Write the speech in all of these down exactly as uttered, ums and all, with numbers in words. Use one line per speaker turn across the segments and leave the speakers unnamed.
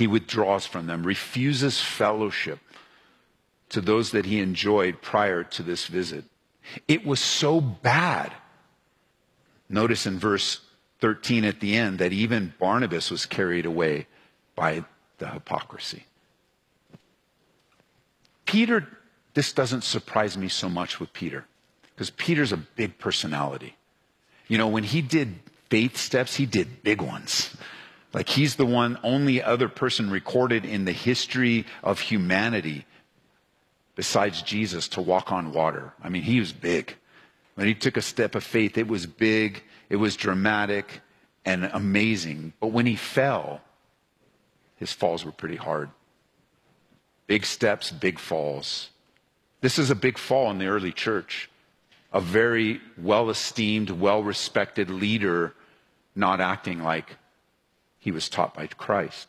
He withdraws from them, refuses fellowship to those that he enjoyed prior to this visit. It was so bad. Notice in verse thirteen at the end that even Barnabas was carried away by the hypocrisy. Peter, this doesn't surprise me so much with Peter, because Peter's a big personality. You know, when he did faith steps, he did big ones. Like, he's the one, only other person recorded in the history of humanity besides Jesus to walk on water. I mean, he was big. When he took a step of faith, it was big, it was dramatic and amazing. But when he fell, his falls were pretty hard. Big steps, big falls. This is a big fall in the early church. A very well-esteemed, well-respected leader not acting like he was taught by Christ.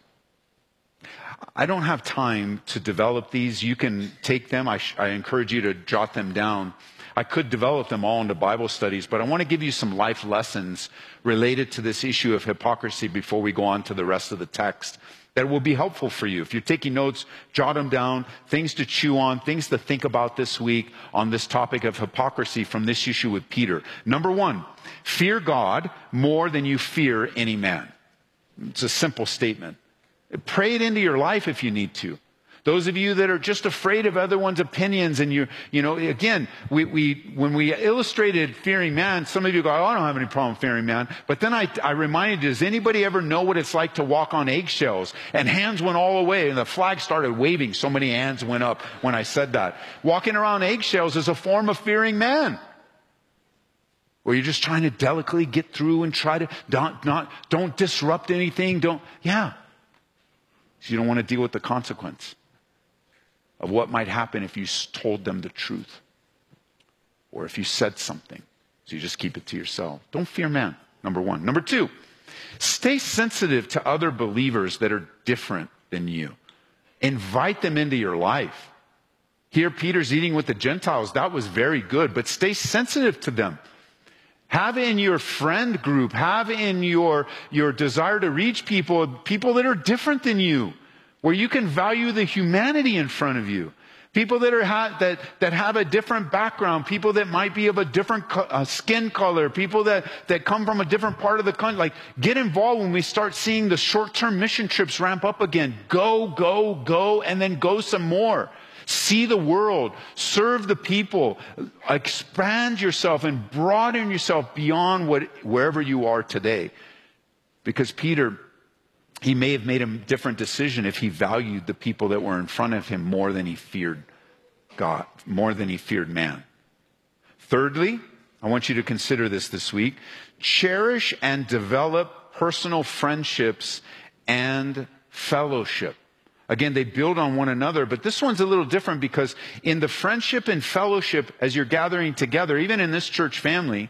I don't have time to develop these. You can take them. I, sh- I encourage you to jot them down. I could develop them all into Bible studies, but I want to give you some life lessons related to this issue of hypocrisy before we go on to the rest of the text that will be helpful for you. If you're taking notes, jot them down, things to chew on, things to think about this week on this topic of hypocrisy from this issue with Peter. Number one, fear God more than you fear any man. It's a simple statement. Pray it into your life if you need to. Those of you that are just afraid of everyone's opinions, and you, you know, again, we, we, when we illustrated fearing man, some of you go, oh, I don't have any problem fearing man. But then I, I reminded you, does anybody ever know what it's like to walk on eggshells? And hands went all the way, and the flag started waving. So many hands went up when I said that. Walking around eggshells is a form of fearing man, where you're just trying to delicately get through and try to don't, not, don't disrupt anything. Don't, yeah. So you don't want to deal with the consequence of what might happen if you told them the truth, or if you said something. So you just keep it to yourself. Don't fear man, number one. Number two, stay sensitive to other believers that are different than you. Invite them into your life. Here, Peter's eating with the Gentiles. That was very good, but stay sensitive to them. Have in your friend group, have in your, your desire to reach people, people that are different than you, where you can value the humanity in front of you. People that are ha- that that have a different background, people that might be of a different co- uh, skin color, people that, that come from a different part of the country. Like, get involved when we start seeing the short-term mission trips ramp up again. Go, go, go, and then go some more. See the world, serve the people, expand yourself and broaden yourself beyond what wherever you are today. Because Peter, he may have made a different decision if he valued the people that were in front of him more than he feared God, more than he feared man. Thirdly, I want you to consider this this week. Cherish and develop personal friendships and fellowship. Again, they build on one another, but this one's a little different because in the friendship and fellowship, as you're gathering together, even in this church family,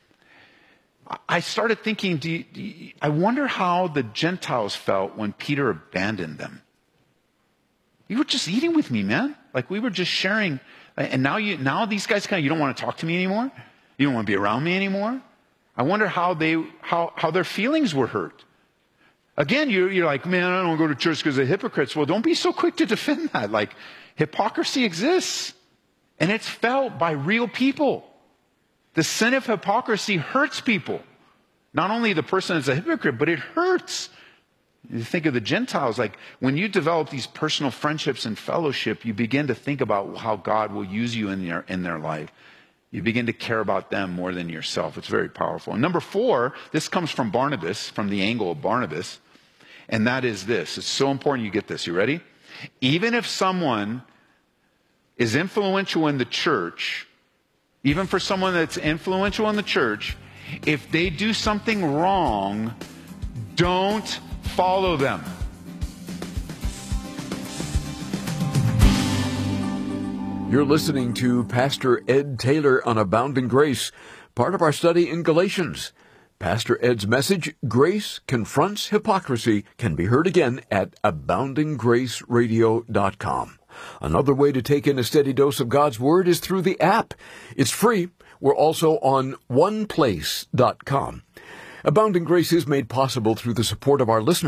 I started thinking, do you, do you, I wonder how the Gentiles felt when Peter abandoned them. You were just eating with me, man. Like, we were just sharing. And now you, now these guys kind of, you don't want to talk to me anymore? You don't want to be around me anymore? I wonder how they, how, how their feelings were hurt. Again, you're, you're like, man, I don't go to church because of hypocrites. Well, don't be so quick to defend that. Like, hypocrisy exists, and it's felt by real people. The sin of hypocrisy hurts people. Not only the person is a hypocrite, but it hurts. You think of the Gentiles, like when you develop these personal friendships and fellowship, you begin to think about how God will use you in their, in their life. You begin to care about them more than yourself. It's very powerful. And number four, this comes from Barnabas, from the angle of Barnabas. And that is this. It's so important you get this. You ready? Even if someone is influential in the church, even for someone that's influential in the church, if they do something wrong, don't follow them.
You're listening to Pastor Ed Taylor on Abounding Grace, part of our study in Galatians. Pastor Ed's message, Grace Confronts Hypocrisy, can be heard again at abounding grace radio dot com. Another way to take in a steady dose of God's Word is through the app. It's free. We're also on one place dot com. Abounding Grace is made possible through the support of our listeners.